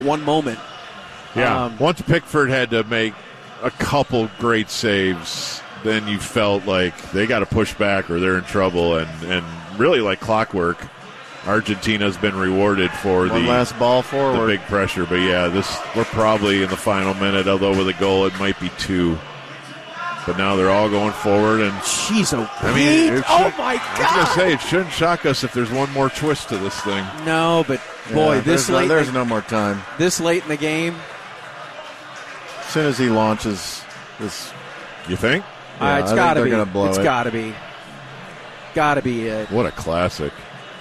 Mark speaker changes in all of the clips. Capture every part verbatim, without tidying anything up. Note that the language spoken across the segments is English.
Speaker 1: one moment.
Speaker 2: Yeah,
Speaker 1: Um,
Speaker 2: once Pickford had to make a couple great saves, then you felt like they got to push back or they're in trouble. And, and really, like clockwork, Argentina's been rewarded for
Speaker 3: One
Speaker 2: the
Speaker 3: last ball forward.
Speaker 2: the big pressure. But yeah, this we're probably in the final minute. Although with a goal, it might be two. But now they're all going forward, and
Speaker 1: Jeez, oh,
Speaker 2: I mean, it
Speaker 1: oh
Speaker 2: should-
Speaker 1: my
Speaker 2: I was
Speaker 1: God!
Speaker 2: gonna say it shouldn't shock us if there's one more twist to this thing.
Speaker 1: No, but boy,
Speaker 3: Yeah,
Speaker 1: this
Speaker 3: there's no,
Speaker 1: late,
Speaker 3: there's no more time.
Speaker 1: this late in the game,
Speaker 3: As soon as he launches this,
Speaker 2: You think?
Speaker 1: uh,
Speaker 3: Yeah,
Speaker 1: it's
Speaker 3: I think
Speaker 1: got to
Speaker 3: they're
Speaker 1: be.
Speaker 3: gonna blow
Speaker 1: It's
Speaker 3: it.
Speaker 1: got to be. Got to be it.
Speaker 2: What a classic!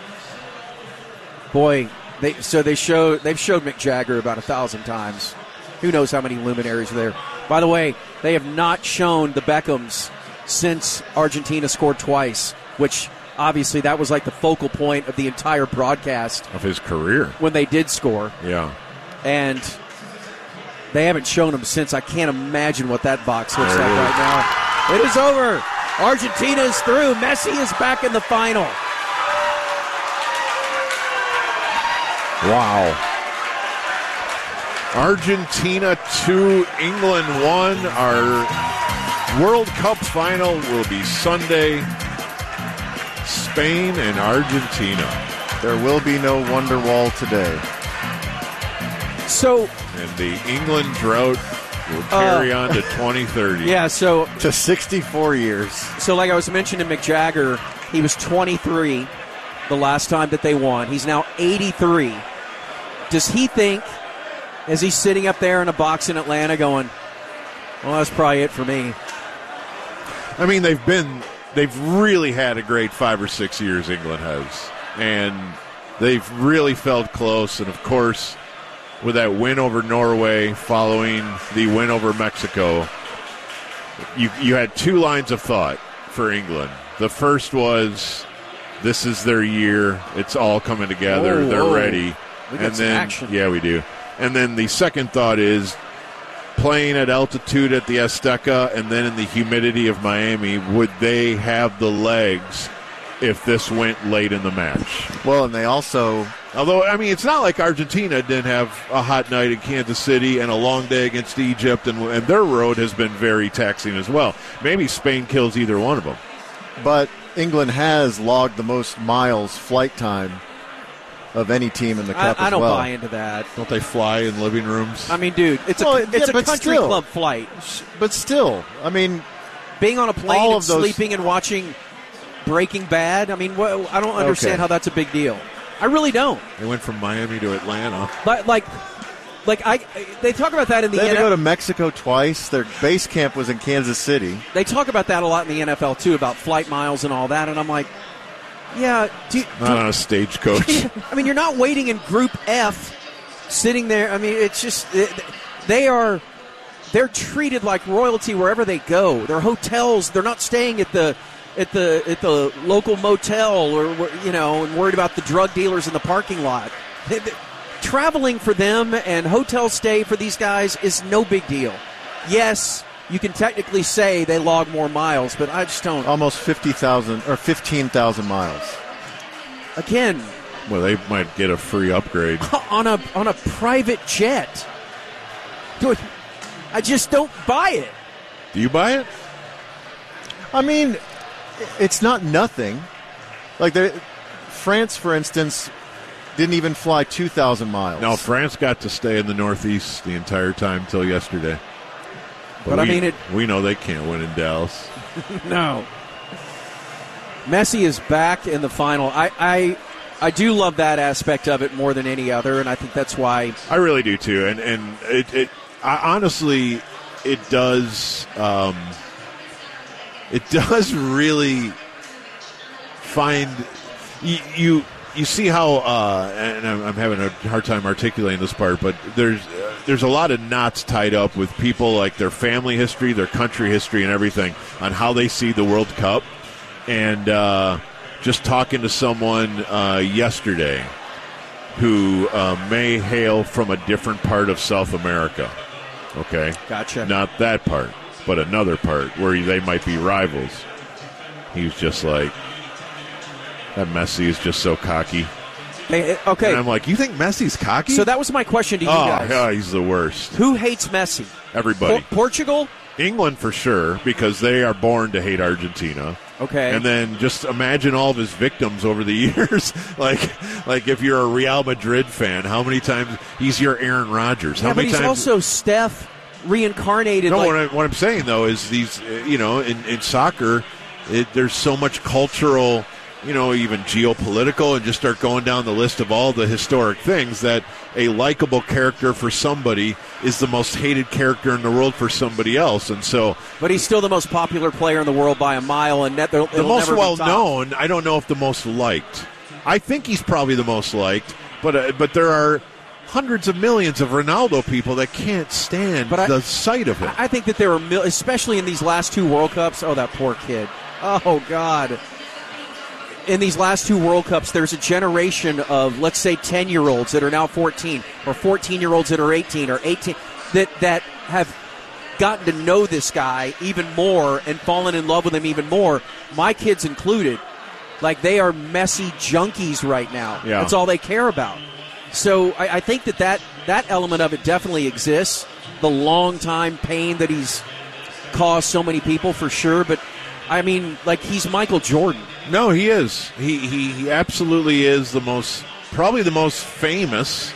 Speaker 1: Boy, they so they show they've showed Mick Jagger about a thousand times. Who knows how many luminaries are there? By the way, they have not shown the Beckhams since Argentina scored twice, which obviously that was like the focal point of the entire broadcast
Speaker 2: Of his career,
Speaker 1: when they did score,
Speaker 2: yeah.
Speaker 1: and they haven't shown them since. I can't imagine what that box looks
Speaker 2: There
Speaker 1: like
Speaker 2: it is.
Speaker 1: right now. It is over. Argentina is through. Messi is back in the final.
Speaker 2: Wow. Argentina two, England one. Our World Cup final will be Sunday. Spain and Argentina.
Speaker 3: there will be no Wonderwall today.
Speaker 1: So,
Speaker 2: And the England drought will carry on to twenty thirty.
Speaker 1: yeah, so
Speaker 3: To sixty-four years.
Speaker 1: So, like I was mentioning, Mick Jagger, he was twenty-three the last time that they won. He's now eighty-three. Does he think, as he's sitting up there in a box in Atlanta going, well, that's probably it for me?
Speaker 2: I mean, they've been, they've really had a great five or six years, England has. And they've really felt close. And, of course, with that win over Norway following the win over Mexico, you you had two lines of thought for England. The first was, this is their year. It's all coming together.
Speaker 1: Whoa,
Speaker 2: They're
Speaker 1: whoa.
Speaker 2: ready.
Speaker 1: We got
Speaker 2: and
Speaker 1: some
Speaker 2: then,
Speaker 1: action.
Speaker 2: Yeah, we do. And then the second thought is, playing at altitude at the Azteca and then in the humidity of Miami, would they have the legs if this went late in the match?
Speaker 3: Well, and they also,
Speaker 2: Although, I mean, it's not like Argentina didn't have a hot night in Kansas City and a long day against Egypt, and, and their road has been very taxing as well. Maybe Spain kills either one of them.
Speaker 3: but England has logged the most miles flight time of any team in the
Speaker 1: I,
Speaker 3: Cup
Speaker 1: I
Speaker 3: as
Speaker 1: don't
Speaker 3: well.
Speaker 1: buy into that.
Speaker 2: Don't they fly in living rooms?
Speaker 1: I mean, dude, it's
Speaker 3: Well,
Speaker 1: a
Speaker 3: yeah,
Speaker 1: it's a
Speaker 3: but
Speaker 1: country
Speaker 3: still.
Speaker 1: club flight.
Speaker 3: But still, I mean,
Speaker 1: Being on a plane
Speaker 3: All
Speaker 1: and
Speaker 3: of those-
Speaker 1: sleeping and watching Breaking Bad, I mean, wha- I don't understand
Speaker 3: Okay.
Speaker 1: how that's a big deal. I really don't.
Speaker 2: They went from Miami to Atlanta.
Speaker 1: But like, like I, they talk about that in the
Speaker 3: they had to
Speaker 1: N F L.
Speaker 3: go to Mexico twice. Their base camp was in Kansas City.
Speaker 1: They talk about that a lot in the N F L too, about flight miles and all that. And I'm like, yeah, do,
Speaker 2: Not on a stagecoach.
Speaker 1: I mean, you're not waiting in Group F, sitting there. I mean, it's just it, they are they're treated like royalty wherever they go. Their hotels, they're not staying at the at the at the local motel or you know, and worried about the drug dealers in the parking lot. They- they- traveling for them and hotel stay for these guys is no big deal. Yes, you can technically say they log more miles, but I just don't.
Speaker 3: Almost fifty thousand or fifteen thousand miles.
Speaker 1: Again,
Speaker 2: Well, they might get a free upgrade.
Speaker 1: on a on a private jet. Dude, I just don't buy it.
Speaker 2: Do you buy it?
Speaker 3: I mean, it's not nothing. Like the, France, for instance, didn't even fly two thousand miles.
Speaker 2: No, France got to stay in the Northeast the entire time till yesterday.
Speaker 1: But I
Speaker 2: we,
Speaker 1: mean, it-
Speaker 2: we know they can't win in Dallas.
Speaker 1: No. Messi is back in the final. I, I I do love that aspect of it more than any other, and I think that's why.
Speaker 2: I really do too, and and it, it I, honestly, it does um, it does really find you. you You see how, uh, and I'm, I'm having a hard time articulating this part, but there's uh, there's a lot of knots tied up with people, like their family history, their country history, and everything on how they see the World Cup. And uh, just talking to someone uh, yesterday who uh, may hail from a different part of South America. Okay,
Speaker 1: Gotcha.
Speaker 2: not that part, but another part where they might be rivals. He was just like, that Messi is just so cocky.
Speaker 1: They, okay.
Speaker 2: And I'm like, you think Messi's cocky?
Speaker 1: So that was my question to you
Speaker 2: oh,
Speaker 1: guys.
Speaker 2: yeah, he's the worst.
Speaker 1: Who hates Messi?
Speaker 2: Everybody.
Speaker 1: Por- Portugal?
Speaker 2: England for sure, because they are born to hate Argentina.
Speaker 1: Okay.
Speaker 2: And then just imagine all of his victims over the years. like, like if you're a Real Madrid fan, how many times he's your Aaron Rodgers? How
Speaker 1: yeah,
Speaker 2: many
Speaker 1: but he's
Speaker 2: times?
Speaker 1: also Steph reincarnated.
Speaker 2: No,
Speaker 1: like,
Speaker 2: what, I, what I'm saying though is these, uh, you know, in, in soccer, it, there's so much cultural, you know, even geopolitical, and just start going down the list of all the historic things that a likable character for somebody is the most hated character in the world for somebody else. And so,
Speaker 1: but he's still the most popular player in the world by a mile, and net, the
Speaker 2: most well known. I don't know if the most liked. I think he's probably the most liked, but uh, but there are hundreds of millions of Ronaldo people that can't stand
Speaker 1: but
Speaker 2: the
Speaker 1: I,
Speaker 2: sight of him.
Speaker 1: I think that there are, mil- especially in these last two World Cups. Oh, that poor kid. Oh God. In these last two World Cups, there's a generation of, let's say, ten-year-olds that are now fourteen, or fourteen-year-olds that are eighteen, or eighteen, that, that have gotten to know this guy even more and fallen in love with him even more, my kids included. Like, they are Messi junkies right now.
Speaker 2: Yeah.
Speaker 1: That's all they care about. So I, I think that, that that element of it definitely exists. The long-time pain that he's caused so many people, for sure, but I mean, like, he's Michael Jordan.
Speaker 2: No, he is. He, he he absolutely is the most, probably the most famous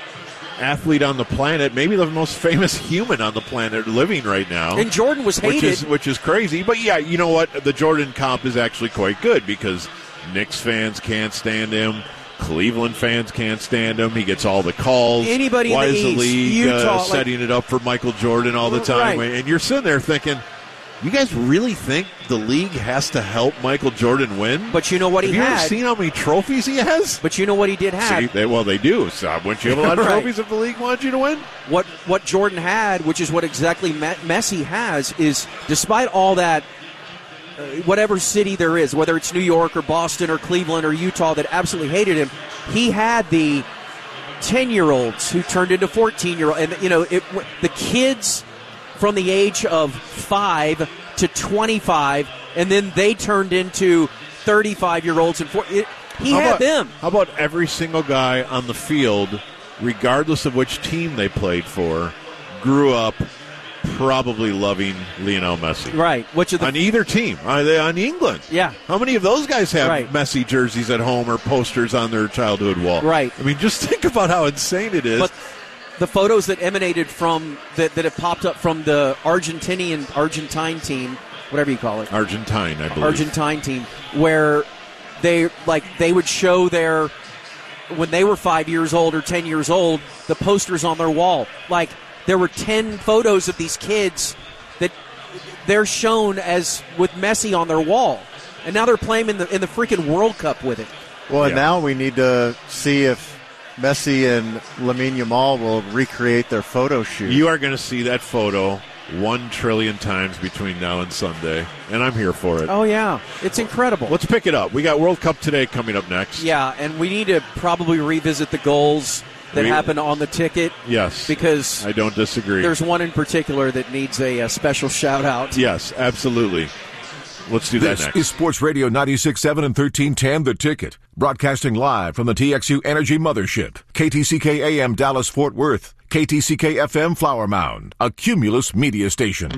Speaker 2: athlete on the planet, maybe the most famous human on the planet living right now.
Speaker 1: And Jordan was hated.
Speaker 2: Which is, which is crazy. But, yeah, you know what? The Jordan comp is actually quite good because Knicks fans can't stand him. Cleveland fans can't stand him. He gets all the calls.
Speaker 1: Anybody
Speaker 2: Why
Speaker 1: in the
Speaker 2: is the
Speaker 1: East,
Speaker 2: league
Speaker 1: Utah,
Speaker 2: uh,
Speaker 1: like,
Speaker 2: setting it up for Michael Jordan all the time?
Speaker 1: Right.
Speaker 2: And you're sitting there thinking, you guys really think the league has to help Michael Jordan win?
Speaker 1: But you know what he
Speaker 2: have you
Speaker 1: had?
Speaker 2: ever seen how many trophies he has?
Speaker 1: But you know what he did have?
Speaker 2: See, they, well, they do. So, wouldn't you have a lot of
Speaker 1: Right.
Speaker 2: trophies if the league wanted you to win?
Speaker 1: What what Jordan had, which is what exactly Me- Messi has, is despite all that, uh, whatever city there is, whether it's New York or Boston or Cleveland or Utah that absolutely hated him, he had the ten-year-olds who turned into fourteen-year-olds. And, you know, it, the kids from the age of five to twenty-five, and then they turned into thirty-five-year-olds. And four, it, he
Speaker 2: how
Speaker 1: had
Speaker 2: about,
Speaker 1: them.
Speaker 2: How about every single guy on the field, regardless of which team they played for, grew up probably loving Lionel Messi?
Speaker 1: Right. Which of the
Speaker 2: on either team. Are they on England?
Speaker 1: Yeah.
Speaker 2: How many of those guys have
Speaker 1: Right.
Speaker 2: Messi jerseys at home or posters on their childhood wall?
Speaker 1: Right.
Speaker 2: I mean, just think about how insane it is.
Speaker 1: But the photos that emanated from that, that have popped up from the Argentinian Argentine team, whatever you call it,
Speaker 2: Argentine, I believe.
Speaker 1: Argentine team, where they like they would show their when they were five years old or ten years old, the posters on their wall. Like there were ten photos of these kids that they're shown as with Messi on their wall, and now they're playing in the in the freaking World Cup with it.
Speaker 3: Well, and
Speaker 2: Yeah.
Speaker 3: now we need to see if Messi and Lamine Yamal will recreate their photo shoot.
Speaker 2: You are going to see that photo one trillion times between now and Sunday, and I'm here for it.
Speaker 1: Oh yeah, it's incredible.
Speaker 2: Let's pick it up. We got World Cup today coming up next.
Speaker 1: Yeah, and we need to probably revisit the goals that
Speaker 2: We-
Speaker 1: happened on the ticket.
Speaker 2: Yes.
Speaker 1: Because
Speaker 2: I don't disagree.
Speaker 1: there's one in particular that needs a, a special shout out.
Speaker 2: Yes, absolutely. Let's do that
Speaker 4: This
Speaker 2: next.
Speaker 4: is Sports Radio ninety-six point seven and thirteen ten The Ticket. Broadcasting live from the T X U Energy Mothership. K T C K A M Dallas Fort Worth. K T C K F M Flower Mound. A Cumulus media station.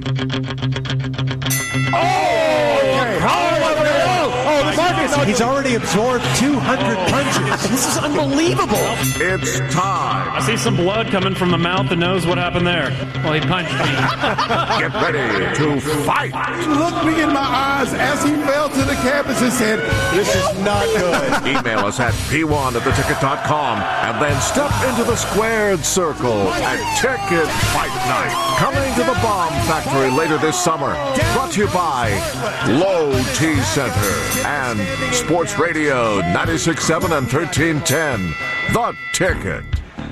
Speaker 5: He's already absorbed two hundred punches.
Speaker 1: This is unbelievable.
Speaker 4: It's time.
Speaker 6: I see some blood coming from the mouth and nose. What happened there? Well, he punched me.
Speaker 4: Get ready to fight.
Speaker 5: Looked me in my eyes as he fell to the canvas and said, "This is not good."
Speaker 4: Email us at p one at the ticket dot com and then step into the squared circle at Ticket Fight Night. Coming to the Bomb Factory later this summer. Brought to you by Low T Center and Sports Radio ninety-six point seven and thirteen ten. The Ticket.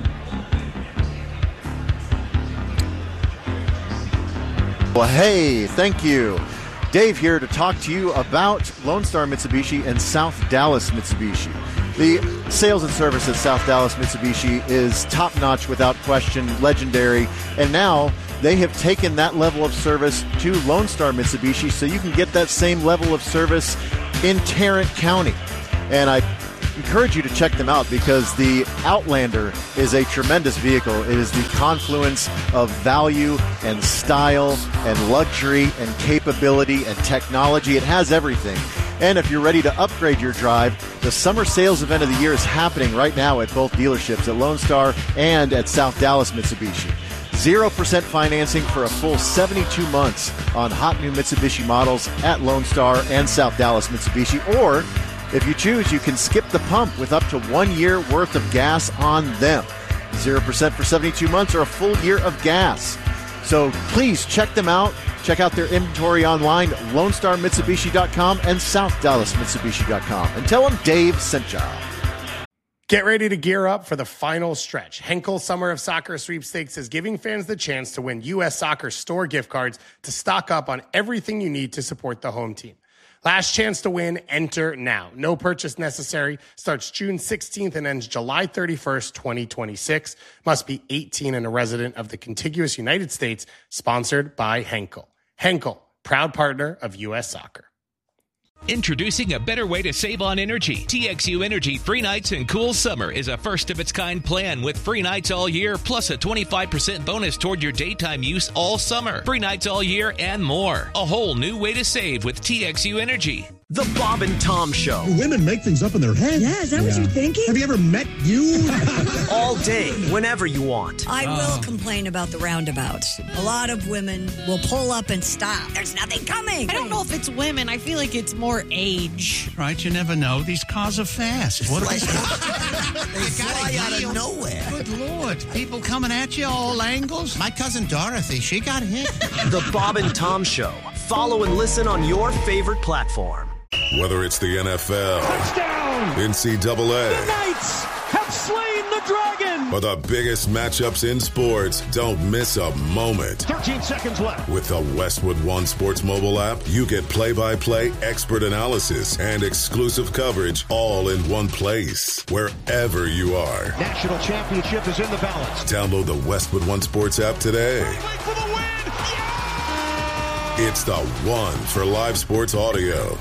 Speaker 3: Well, hey, thank you. Dave here to talk to you about Lone Star Mitsubishi and South Dallas Mitsubishi. The sales and service at South Dallas Mitsubishi is top-notch, without question, legendary, and now they have taken that level of service to Lone Star Mitsubishi so you can get that same level of service in Tarrant County. And I encourage you to check them out because the Outlander is a tremendous vehicle. It is the confluence of value and style and luxury and capability and technology. It has everything. And if you're ready to upgrade your drive, the summer sales event of the year is happening right now at both dealerships, at Lone Star and at South Dallas Mitsubishi. zero percent financing for a full seventy-two months on hot new Mitsubishi models at Lone Star and South Dallas Mitsubishi. Or, if you choose, you can skip the pump with up to one year worth of gas on them. zero percent for seventy-two months or a full year of gas. So please check them out. Check out their inventory online, lone star mitsubishi dot com and south dallas mitsubishi dot com. And tell them Dave sent ya.
Speaker 7: Get ready to gear up for the final stretch. Henkel Summer of Soccer Sweepstakes is giving fans the chance to win U S Soccer store gift cards to stock up on everything you need to support the home team. Last chance to win, enter now. No purchase necessary. Starts June sixteenth and ends July thirty-first, twenty twenty-six. Must be eighteen and a resident of the contiguous United States. Sponsored by Henkel. Henkel, proud partner of U S Soccer.
Speaker 8: Introducing a better way to save on energy. T X U Energy Free Nights and Cool Summer is a first-of-its-kind plan with free nights all year, plus a twenty-five percent bonus toward your daytime use all summer. Free nights all year and more. A whole new way to save with T X U Energy.
Speaker 9: The Bob and Tom Show.
Speaker 10: Women make things up in their head.
Speaker 11: Yeah, is that yeah. what you're thinking?
Speaker 10: Have you ever met you?
Speaker 9: All day, whenever you want.
Speaker 11: I oh. will complain about the roundabouts. A lot of women will pull up and stop. There's nothing coming.
Speaker 12: I don't know if it's women. I feel like it's more age.
Speaker 13: Right, you never know. These cars are fast. What
Speaker 14: like, they fly out of nowhere.
Speaker 13: Good Lord. People coming at you all angles.
Speaker 14: My cousin Dorothy, she got hit.
Speaker 9: The Bob and Tom Show. Follow and listen on your favorite platform.
Speaker 15: Whether it's the N F L,
Speaker 16: touchdown,
Speaker 15: N C double A,
Speaker 16: the Knights have slain the dragon,
Speaker 15: or the biggest matchups in sports, don't miss a moment.
Speaker 16: thirteen seconds left.
Speaker 15: With the Westwood One Sports mobile app, you get play-by-play, expert analysis, and exclusive coverage all in one place, wherever you are.
Speaker 16: National championship is in the balance.
Speaker 15: Download the Westwood One Sports app today.
Speaker 16: For the win. Yeah!
Speaker 15: It's the one for live sports audio.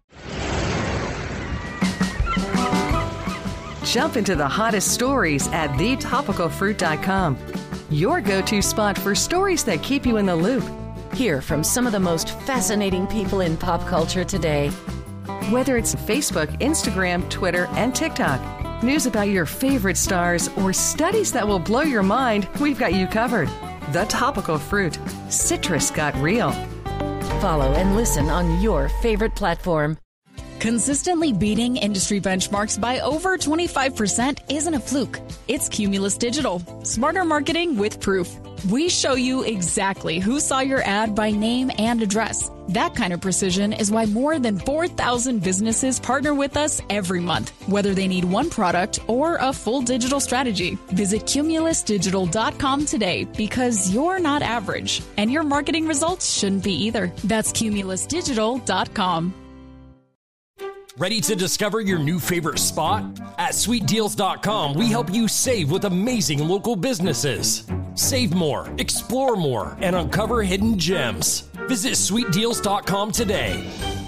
Speaker 17: Jump into the hottest stories at the topical fruit dot com. Your go-to spot for stories that keep you in the loop.
Speaker 18: Hear from some of the most fascinating people in pop culture today.
Speaker 17: Whether it's Facebook, Instagram, Twitter, and TikTok, news about your favorite stars, or studies that will blow your mind, we've got you covered. The Topical Fruit. Citrus got real.
Speaker 18: Follow and listen on your favorite platform.
Speaker 19: Consistently beating industry benchmarks by over twenty-five percent isn't a fluke. It's Cumulus Digital. Smarter marketing with proof. We show you exactly who saw your ad by name and address. That kind of precision is why more than four thousand businesses partner with us every month, whether they need one product or a full digital strategy. Visit cumulus digital dot com today because you're not average, and your marketing results shouldn't be either. That's cumulus digital dot com.
Speaker 20: Ready to discover your new favorite spot? At sweet deals dot com, we help you save with amazing local businesses. Save more, explore more, and uncover hidden gems. Visit sweet deals dot com today.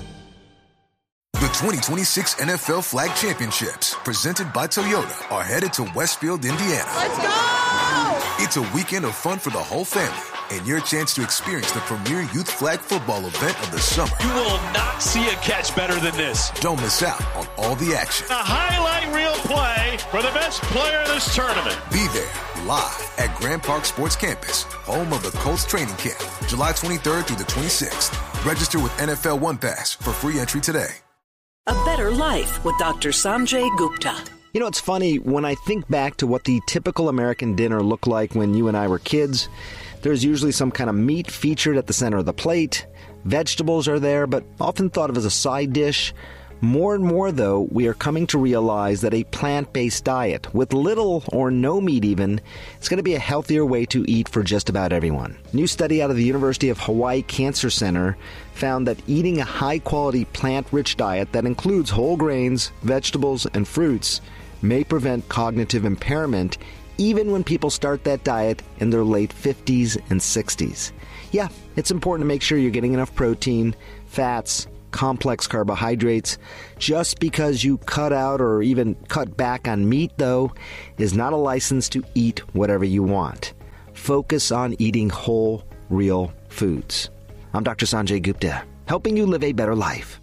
Speaker 21: The twenty twenty-six N F L Flag Championships, presented by Toyota, are headed to Westfield, Indiana.
Speaker 12: Let's go!
Speaker 21: It's a weekend of fun for the whole family, and your chance to experience the premier youth flag football event of the summer.
Speaker 22: You will not see a catch better than this.
Speaker 21: Don't miss out on all the action.
Speaker 22: A highlight reel play for the best player of this tournament.
Speaker 21: Be there live at Grand Park Sports Campus, home of the Colts training camp, July twenty-third through the twenty-sixth. Register with N F L One Pass for free entry today.
Speaker 23: A better life with Doctor Sanjay Gupta.
Speaker 24: You know, it's funny, when I think back to what the typical American dinner looked like when you and I were kids, there's usually some kind of meat featured at the center of the plate. Vegetables are there, but often thought of as a side dish. More and more, though, we are coming to realize that a plant-based diet, with little or no meat even, is going to be a healthier way to eat for just about everyone. A new study out of the University of Hawaii Cancer Center found that eating a high-quality plant-rich diet that includes whole grains, vegetables, and fruits may prevent cognitive impairment even when people start that diet in their late fifties and sixties. Yeah, it's important to make sure you're getting enough protein, fats, complex carbohydrates. Just because you cut out or even cut back on meat, though, is not a license to eat whatever you want. Focus on eating whole, real foods. I'm Doctor Sanjay Gupta, helping you live a better life.